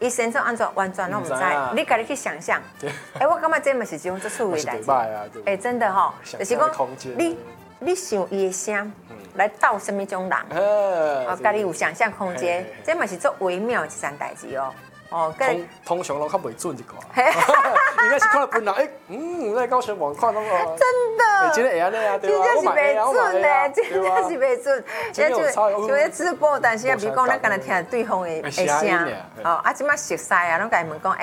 伊先做安怎完全拢唔知，你家己去想象。我感觉这嘛是一种最趣味的代志。真的吼，就是讲你想伊的声来斗什么种人，家己有想象空间，这嘛是做微妙的一件代志哦。 通常拢较袂准一寡，应该是看到本人，那高雄网看拢真的， 真的会安尼啊，对吧？ 真的是袂准嘞，真的是袂准。就咧直播，但是也比如讲，咱敢若听对方的声，即马熟悉啊，拢甲伊问讲。